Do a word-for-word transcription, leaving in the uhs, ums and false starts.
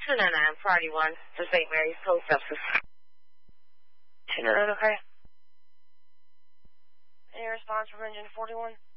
two nine nine, Friday one, for Saint Mary's Post Office. two nine nine, okay. Any response from engine forty-one?